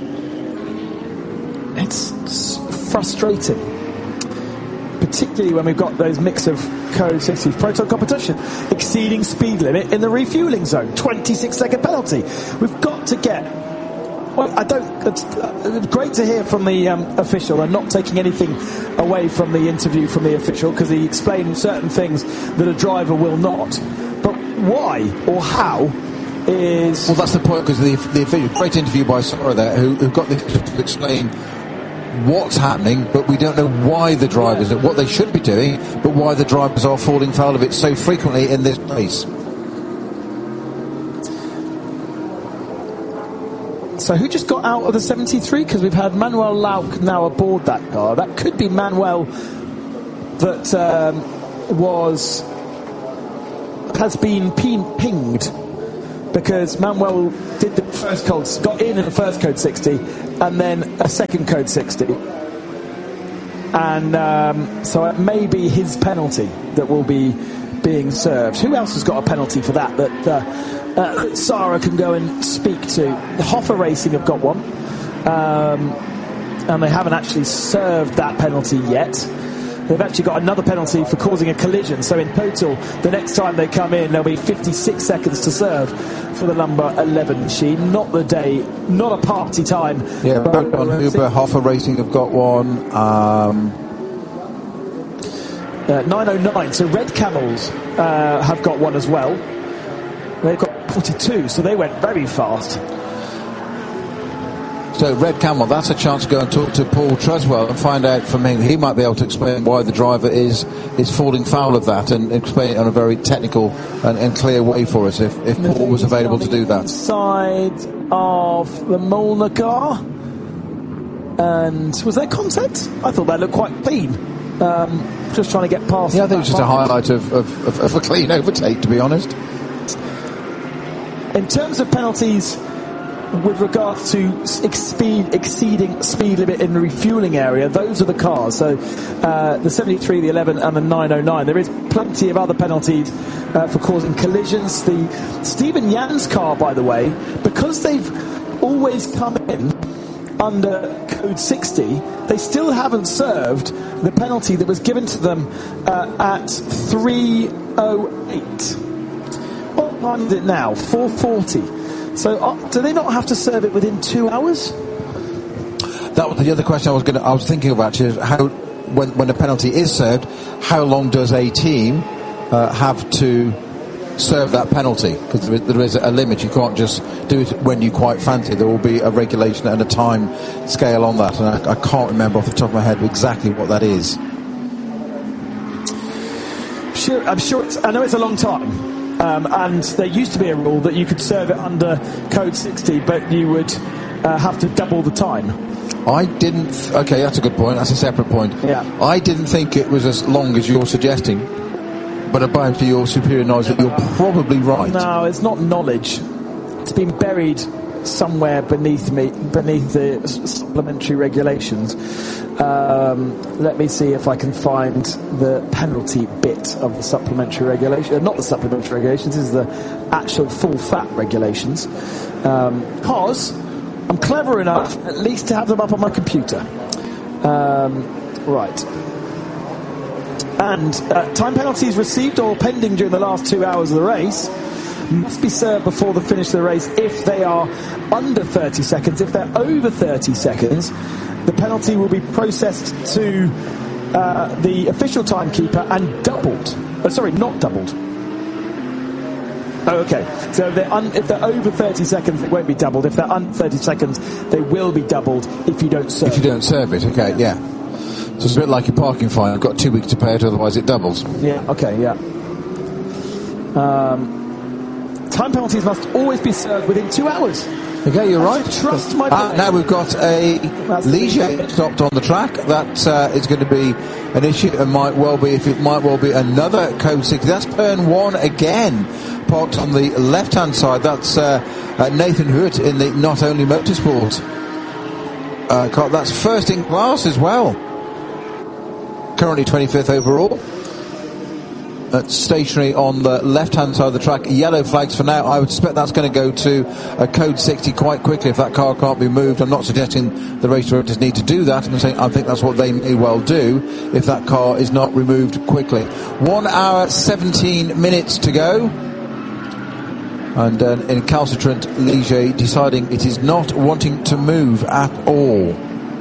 it's frustrating. Particularly when we've got those mix of Code sixty Proton competition, exceeding speed limit in the refueling zone, twenty-six second penalty. We've got to get. Well, I don't. It's, uh, it's great to hear from the um, official and not taking anything away from the interview from the official because he explained certain things that a driver will not. But why or how is? Well, that's the point because the the official, great interview by Sora there, who, who got the to explain what's happening, but we don't know why the drivers, what they should be doing, but why the drivers are falling foul of it so frequently in this race. So who just got out of the seventy-three? Because we've had Manuel Lauk now aboard that car. That could be Manuel that um, was has been ping- pinged because Manuel did the first code, got in in the first code sixty, and then a second code sixty, and um, so it may be his penalty that will be being served. Who else has got a penalty for that? That. Uh, Uh, that Sarah can go and speak to. The Hoffa Racing have got one, um, and they haven't actually served that penalty yet. They've actually got another penalty for causing a collision, so in total the next time they come in there'll be fifty-six seconds to serve for the number eleven machine. Not the day, not a party time. Yeah, both on Uber, Hoffa Racing have got one. um, uh, nine oh nine, so Red Camels uh, have got one as well. They've got forty-two, so they went very fast. So Red Camel, that's a chance to go and talk to Paul Treswell and find out from him. He might be able to explain why the driver is is falling foul of that, and explain it in a very technical and, and clear way for us if, if Paul was available to do that. Side of the Molnar car, and was there contact? I thought that looked quite clean. Um, just trying to get past. Yeah, I think it was just a highlight of, of, of, of a clean overtake, to be honest. In terms of penalties with regards to speed, exceeding speed limit in the refuelling area, those are the cars. So uh, the seventy-three, the eleven and the nine oh nine. There is plenty of other penalties uh, for causing collisions. The Stephen Yan's car, by the way, because they've always come in under code sixty, they still haven't served the penalty that was given to them uh, at three oh eight. What time is it now? four forty. So uh, do they not have to serve it within two hours? That was the other question I was going to, I was thinking about, is how, when, when a penalty is served, how long does a team uh, have to serve that penalty? Because there, there is a limit. You can't just do it when you quite fancy. There will be a regulation and a time scale on that, and I, I can't remember off the top of my head exactly what that is. Sure, I'm sure. It's, I know it's a long time. Um, and there used to be a rule that you could serve it under code sixty, but you would uh, have to double the time. I didn't... Th- okay, that's a good point. That's a separate point. Yeah. I didn't think it was as long as you're suggesting, but about to your superior knowledge that you're probably right. No, it's not knowledge. It's been buried somewhere beneath me, beneath the supplementary regulations. Um, let me see if I can find the penalty bit of the supplementary regulation. Uh, not the supplementary regulations, this is the actual full fat regulations. Um, because I'm clever enough at least to have them up on my computer. Um, right. And uh, time penalties received or pending during the last two hours of the race must be served before the finish of the race if they are under thirty seconds. If they're over thirty seconds, the penalty will be processed to uh, the official timekeeper and doubled. Oh, sorry, not doubled. Oh, okay. So if they're, un- if they're over thirty seconds, it won't be doubled. If they're under thirty seconds, they will be doubled if you don't serve If you don't serve it, okay, yeah. So it's a bit like your parking fine. You've got two weeks to pay it, otherwise it doubles. Yeah, okay, yeah. Um... Time penalties must always be served within two hours. Okay, you're right. Trust my uh, Now we've got a Ligier stopped on the track. That uh, is going to be an issue, and might well be, if it might well be another code sixty. That's turn one again, parked on the left-hand side. That's uh, uh, Nathan Hood in the Not Only Motorsport uh, car. That's first in class as well. Currently twenty-fifth overall. Uh, stationary on the left-hand side of the track. Yellow flags for now. I would expect that's going to go to a code sixty quite quickly if that car can't be moved. I'm not suggesting the race directors need to do that. I'm saying I think that's what they may well do if that car is not removed quickly. One hour, seventeen minutes to go. And uh, in calcitrant, Ligier deciding it is not wanting to move at all.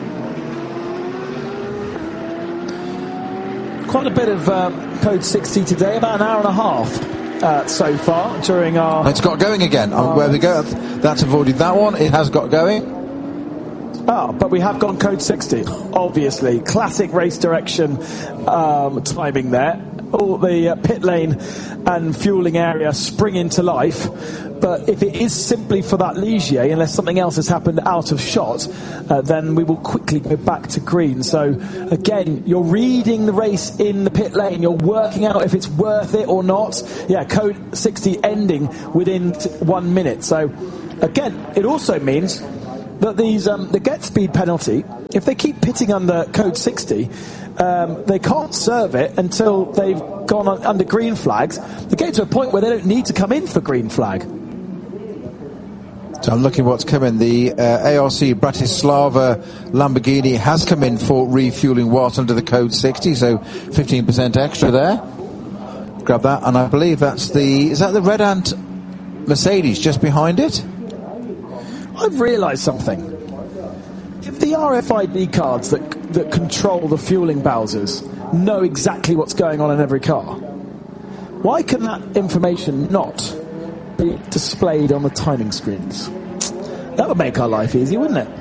Quite a bit of um, code sixty today, about an hour and a half uh, so far during our... It's got going again. Um, where we go, that's avoided that one. It has got going. Ah, but we have gone code sixty, obviously. Classic race direction um, timing there. All the uh, pit lane and fueling area spring into life. But if it is simply for that Ligier, unless something else has happened out of shot, uh, then we will quickly go back to green. So, again, you're reading the race in the pit lane. You're working out if it's worth it or not. Yeah, code sixty ending within t- one minute. So, again, it also means that these um, the get speed penalty, if they keep pitting under code sixty, um, they can't serve it until they've gone on, under green flags. They get to a point where they don't need to come in for green flag. So I'm looking what's coming. The uh, A R C Bratislava Lamborghini has come in for refueling whilst under the code sixty, so fifteen percent extra there. Grab that, and I believe that's the, is that the Red Ant Mercedes just behind it? I've realised something. If the R F I D cards that that control the fueling Bowsers know exactly what's going on in every car, why can that information not be displayed on the timing screens? That would make our life easy, wouldn't it?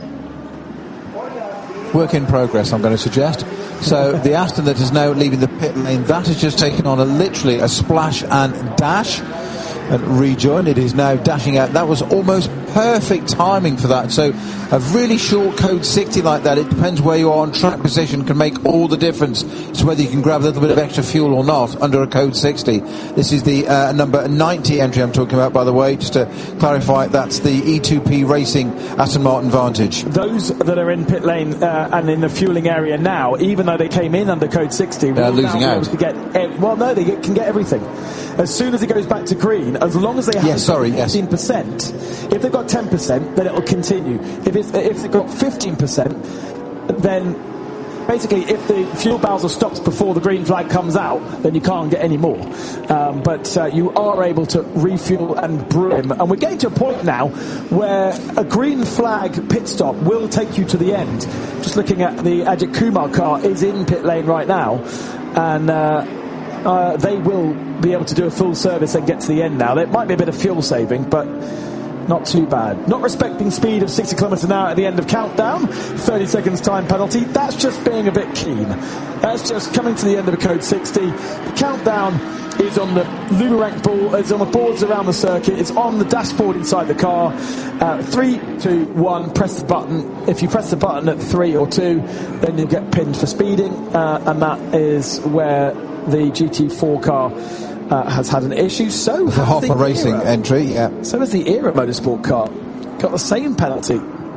Work in progress, I'm going to suggest. So the Aston that is now leaving the pit lane, that has just taken on a literally a splash and dash and rejoin. It is now dashing out. That was almost perfect timing for that. So a really short code sixty like that, it depends where you are on track position, can make all the difference to whether you can grab a little bit of extra fuel or not under a code sixty. This is the uh, number ninety entry I'm talking about, by the way, just to clarify. That's the E two P Racing Aston Martin Vantage. Those that are in pit lane uh, and in the fueling area now, even though they came in under code sixty, they're losing out. To get ev- well, no, they get, can get everything. As soon as it goes back to green, as long as they have yes, sorry, fifteen percent, yes. If they've got ten percent, then it will continue. If, it's, if they've got fifteen percent, then basically if the fuel Bowser stops before the green flag comes out, then you can't get any more. Um, but uh, you are able to refuel and brew him. And we're getting to a point now where a green flag pit stop will take you to the end. Just looking at the Ajit Kumar car is in pit lane right now. And uh, uh, they will be able to do a full service and get to the end now. There might be a bit of fuel saving, but not too bad. Not respecting speed of sixty kilometres an hour at the end of countdown. thirty seconds time penalty. That's just being a bit keen. That's just coming to the end of a code sixty. The countdown is on the Lumerank ball, is on the boards around the circuit. It's on the dashboard inside the car. Uh, three, two, one, press the button. If you press the button at three or two, then you'll get pinned for speeding. Uh, and that is where the G T four car Uh, has had an issue. So the Hopper Racing Era. entry, yeah. So has the Era Motorsport car. Got the same penalty.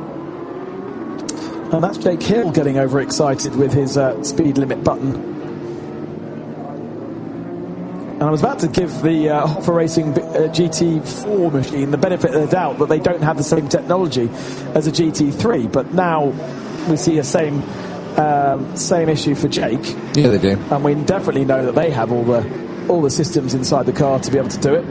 And that's Jake Hill getting overexcited with his uh, speed limit button. And I was about to give the uh, Hopper Racing uh, G T four machine the benefit of the doubt that they don't have the same technology as a G T three, but now we see a same um, same issue for Jake. Yeah, they do. And we definitely know that they have all the all the systems inside the car to be able to do it.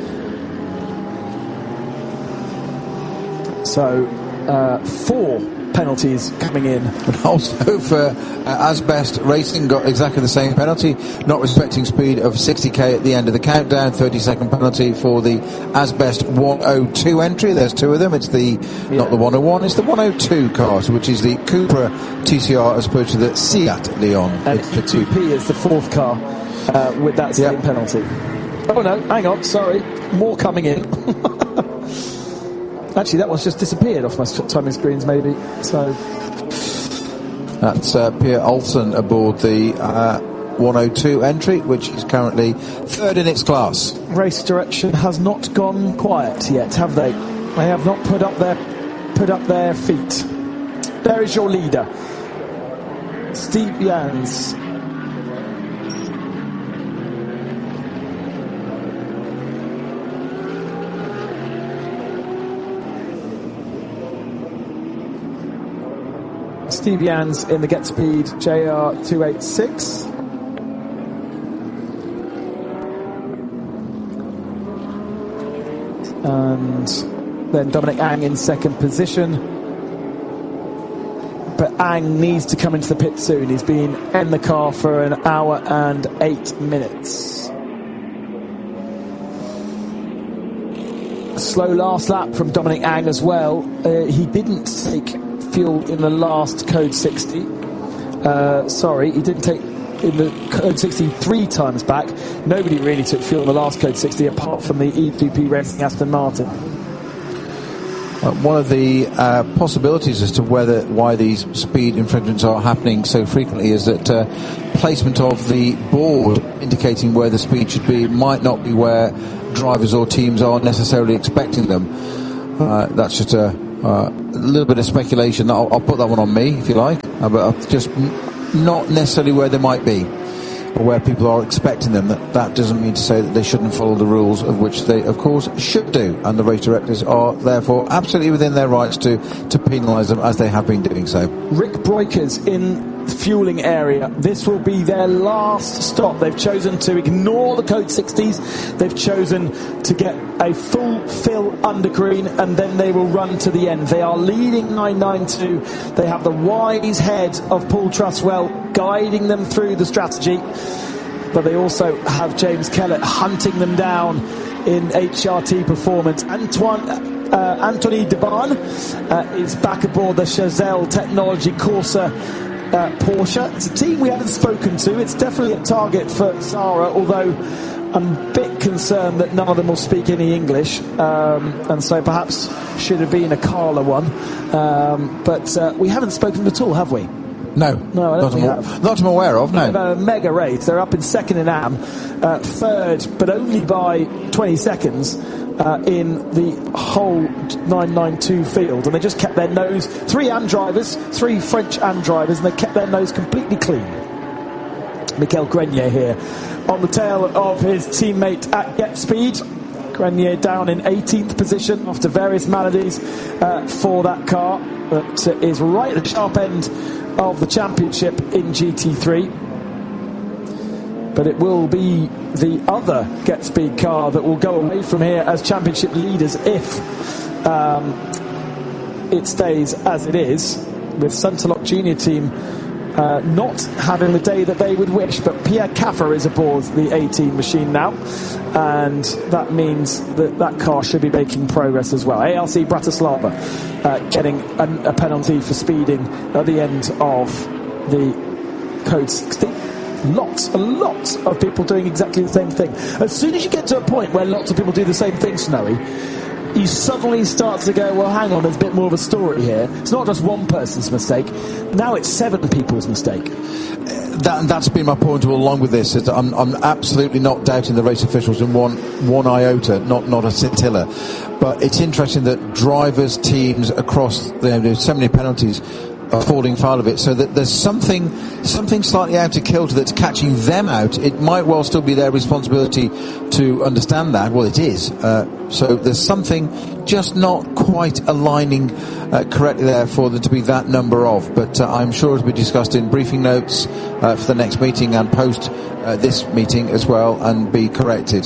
So uh, four penalties coming in. And also for uh, Asbest Racing got exactly the same penalty, not respecting speed of sixty k at the end of the countdown. thirty second penalty for the Asbest one oh two entry. There's two of them. It's the yeah. not the one oh one, it's the one oh two car, which is the Cupra T C R as opposed to the Seat Leon. And it's the two P is the fourth car uh, with that same yep. penalty. Oh no, hang on, sorry, more coming in. Actually, that one's just disappeared off my timing screens, maybe. So that's uh, Pierre Olsen aboard the uh, one oh two entry, which is currently third in its class. Race direction has not gone quiet yet, have they? They have not put up their put up their feet. There is your leader, Steve Jans. Steve Jans in the Get Speed J R two eighty-six. And then Dominic Ang in second position. But Ang needs to come into the pit soon. He's been in the car for an hour and eight minutes. A slow last lap from Dominic Ang as well. Uh, he didn't take fuel in the last Code sixty. Uh, sorry, he didn't take in the Code sixty three times back. Nobody really took fuel in the last Code sixty apart from the E P P Racing Aston Martin. Uh, one of the uh, possibilities as to whether why these speed infringements are happening so frequently is that uh, placement of the board indicating where the speed should be might not be where drivers or teams are necessarily expecting them. Uh, that's just a, uh, a little bit of speculation. I'll, I'll put that one on me if you like, uh, but just n- not necessarily where they might be or where people are expecting them. That, that doesn't mean to say that they shouldn't follow the rules, of which they of course should do, and the race directors are therefore absolutely within their rights to, to penalise them as they have been doing so. Rick Breukers in the fueling area. This will be their last stop. They've chosen to ignore the Code sixties. They've chosen to get a full fill under green, and then they will run to the end. They are leading nine ninety-two. They have the wise head of Paul Truswell guiding them through the strategy, but they also have James Kellett hunting them down in H R T performance. Antoine uh, Anthony Debarn uh, is back aboard the Chazelle Technology Corsa uh, Porsche. It's a team we haven't spoken to. It's definitely a target for Zara, although I'm a bit concerned that none of them will speak any English, um, and so perhaps should have been a Carla one. Um, but uh, we haven't spoken at all, have we? No, no, I don't not, think I'm, have. not I'm aware of, no. A mega race. They're up in second in A M, uh, third, but only by twenty seconds uh, in the whole nine ninety-two field. And they just kept their nose, three A M drivers, three French A M drivers, and they kept their nose completely clean. Michael Grenier here on the tail of his teammate at Get Speed. Grenier down in eighteenth position after various maladies uh, for that car, but uh, is right at the sharp end of the championship in G T three. But it will be the other Get Speed car that will go away from here as championship leaders if um, it stays as it is, with Sunterlock Junior Team uh, not having the day that they would wish. But Pierre Caffer is aboard the eighteen machine now, and that means that that car should be making progress as well. A L C Bratislava uh, getting a, a penalty for speeding at the end of the Code sixty. Lots and lots of people doing exactly the same thing. As soon as you get to a point where lots of people do the same thing, Snowy, you suddenly start to go, well, hang on, there's a bit more of a story here. It's not just one person's mistake. Now it's seven people's mistake. That, that's been my point all along with this. Is that I'm, I'm absolutely not doubting the race officials in one one iota, not not a scintilla. But it's interesting that drivers, teams across the, there's so many penalties are falling foul of it, so that there's something something slightly out of kilter that's catching them out. It might well still be their responsibility to understand that. Well, it is. Uh, so there's something just not quite aligning uh, correctly there for there to be that number of. But uh, I'm sure it'll be discussed in briefing notes uh, for the next meeting and post uh, this meeting as well, and be corrected.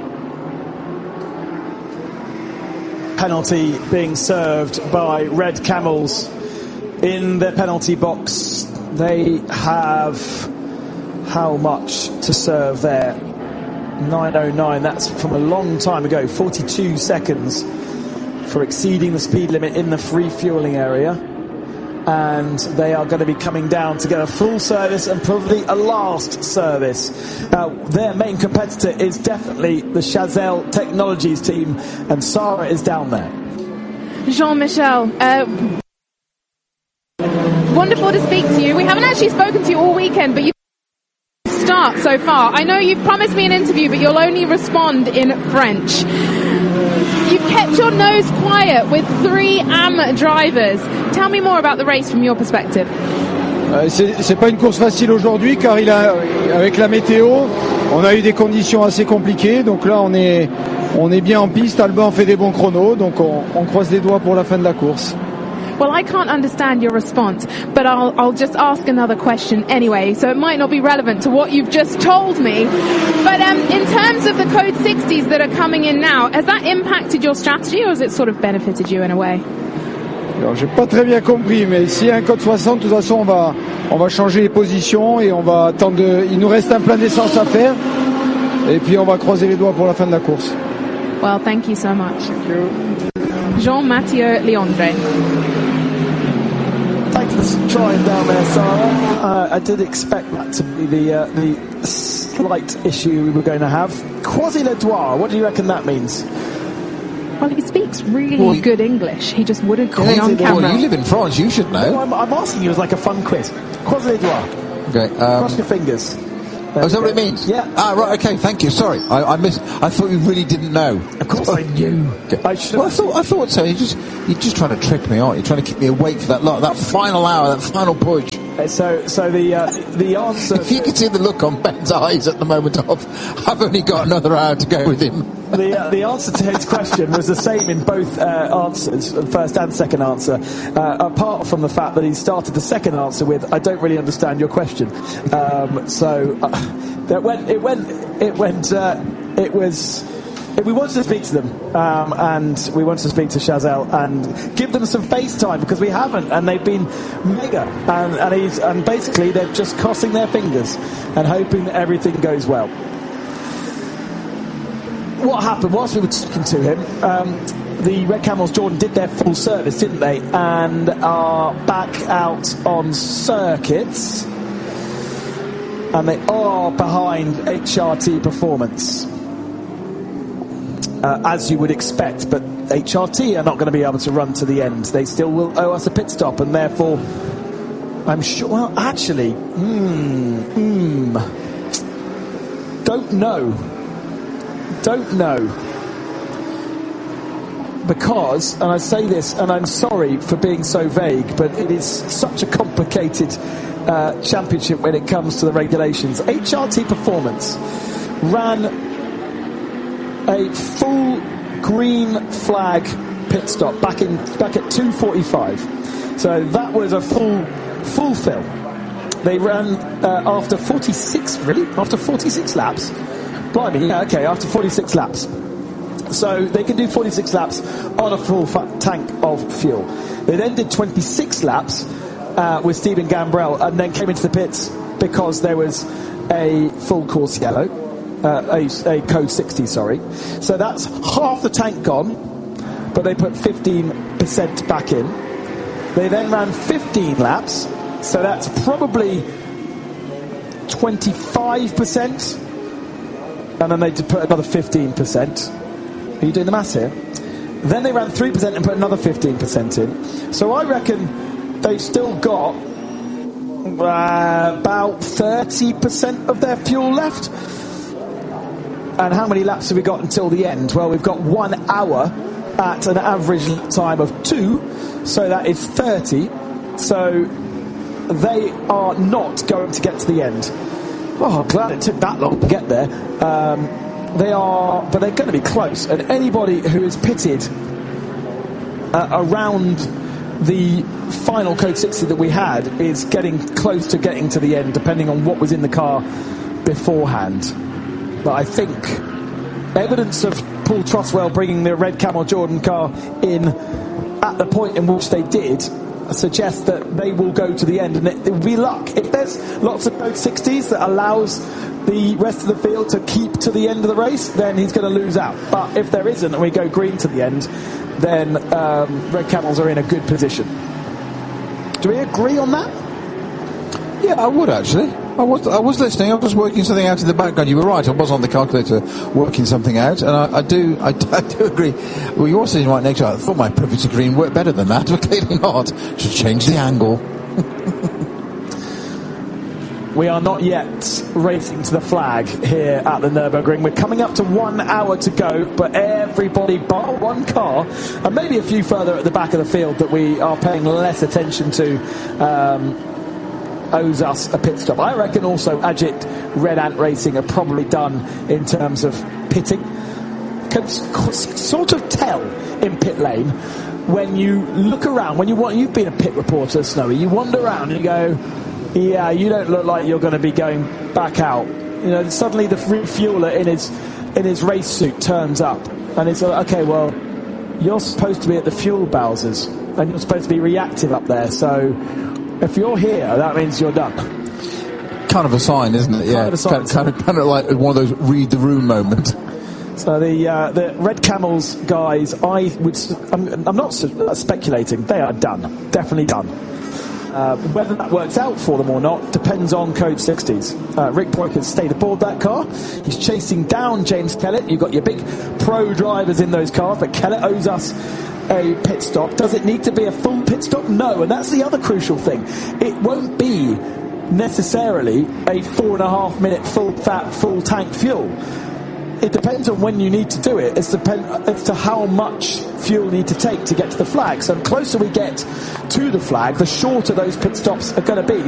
Penalty being served by Red Camels in their penalty box. They have how much to serve there? nine oh nine. That's from a long time ago. forty-two seconds for exceeding the speed limit in the free fueling area. And they are going to be coming down to get a full service and probably a last service. Uh, their main competitor is definitely the Chazelle Technologies team, and Sarah is down there. Jean-Michel, uh, wonderful to speak to you. We haven't actually spoken to you all weekend, but you start so far. I know you've promised me an interview, but you'll only respond in French. You've kept your nose quiet with three A M drivers. Tell me more about the race from your perspective. Euh, c'est, c'est pas une course facile aujourd'hui, car il a, avec la météo, on a eu des conditions assez compliquées. Donc là, on est, on est bien en piste. Alban fait des bons chronos, donc on, on croise les doigts pour la fin de la course. Well, I can't understand your response, but I'll, I'll just ask another question anyway, so it might not be relevant to what you've just told me. But um, in terms of the Code sixties that are coming in now, has that impacted your strategy, or has it sort of benefited you in a way? Alors, j'ai pas très bien compris, mais s'il y a un code soixante, de toute façon, on va, on va changer les positions et on va attendre. De, il nous reste un plein d'essence à faire, et puis on va croiser les doigts pour la fin de la course. Well, thank you so much. Thank you. Jean-Mathieu Leandre. Nice trying down there, Sarah. Uh, I did expect that to be the uh, the slight issue we were going to have. Croisy-le-Doigt, what do you reckon that means? Well, he speaks really well, good English. He just wouldn't do it on camera. Well, you live in France, you should know. No, I'm, I'm asking you as like a fun quiz. Croisy-le-Doigt. Okay. Um, Cross your fingers. Oh, is that what it means? Yeah. Ah, right. Okay. Thank you. Sorry, I, I missed. I thought you really didn't know. Of course I knew. Okay. I should. Well, I thought. I thought so. You just. You're just trying to trick me, aren't you? Trying to keep me awake for that lot, that final hour, that final push. So, so the uh, the answer. If you could see the look on Ben's eyes at the moment of, I've only got another hour to go with him. The uh, the answer to his question was the same in both uh, answers, the first and second answer. Uh, apart from the fact that he started the second answer with, "I don't really understand your question." Um, so uh, that went. It went. It went. Uh, it was. We wanted to speak to them, um, and we wanted to speak to Chazelle and give them some FaceTime because we haven't, and they've been mega, and and, he's, and basically they're just crossing their fingers and hoping that everything goes well. What happened whilst we were talking to him? Um, the Red Camels Jordan did their full service, didn't they? And are back out on circuits, and they are behind H R T Performance. Uh, as you would expect, but H R T are not going to be able to run to the end. They still will owe us a pit stop, and therefore, I'm sure. Well, actually, hmm, hmm, don't know, don't know, because, and I say this, and I'm sorry for being so vague, but it is such a complicated uh, championship when it comes to the regulations. H R T Performance ran a full green flag pit stop back in back at two forty-five. So that was a full full fill. They ran uh, after forty-six, really? After forty-six laps? Blimey, yeah, okay, after forty-six laps. So they can do forty-six laps on a full fa- tank of fuel. They then did twenty-six laps uh, with Stephen Gambrell and then came into the pits because there was a full course yellow. Uh, a, a code sixty, sorry. So that's half the tank gone, but they put fifteen percent back in. They then ran fifteen laps, so that's probably twenty-five percent, and then they did put another fifteen percent. Are you doing the maths here? Then they ran three percent and put another fifteen percent in. So I reckon they've still got uh, about thirty percent of their fuel left. And how many laps have we got until the end? Well, we've got one hour at an average time of two, so that is thirty. So they are not going to get to the end. Oh, I'm glad it took that long to get there. Um, they are, but they're going to be close. And anybody who is pitted uh, around the final code sixty that we had is getting close to getting to the end, depending on what was in the car beforehand. But I think evidence of Paul Trotwell bringing the Red Camel Jordan car in at the point in which they did suggests that they will go to the end, and it, it will be luck. If there's lots of code sixties that allows the rest of the field to keep to the end of the race, then he's going to lose out. But if there isn't and we go green to the end, then um, Red Camels are in a good position. Do we agree on that? Yeah, I would actually. I was I was listening. I was working something out in the background. You were right. I was on the calculator working something out, and I, I do I, I do agree. Well, you're sitting right next to it. I thought my privilege to green worked better than that, but clearly not. Should change the angle. We are not yet racing to the flag here at the Nürburgring. We're coming up to one hour to go, but everybody bar one car, and maybe a few further at the back of the field that we are paying less attention to, um, owes us a pit stop. I reckon also Ajit Red Ant Racing are probably done in terms of pitting. Can sort of tell in pit lane when you look around, when you want, you've been a pit reporter, Snowy, you wander around and you go, yeah, you don't look like you're going to be going back out. You know, suddenly the refueler in his in his race suit turns up, and it's like, okay, well, you're supposed to be at the fuel bowsers, and you're supposed to be reactive up there, so if you're here, that means you're done. Kind of a sign, isn't it? Yeah, kind of, a sign, kind, kind, of, kind of like one of those read the room moments. So the uh, the Red Camels guys, I would, I'm, I'm not speculating. They are done, definitely done. Uh, whether that works out for them or not depends on Code sixties. Uh, Rick Broik has stayed aboard that car. He's chasing down James Kellett. You've got your big pro drivers in those cars, but Kellett owes us a pit stop. Does it need to be a full pit stop? No, and that's the other crucial thing. It won't be necessarily a four and a half minute full fat, full tank fuel. It depends on when you need to do it. It's depend as to how much fuel you need to take to get to the flag. So the closer we get to the flag, the shorter those pit stops are going to be.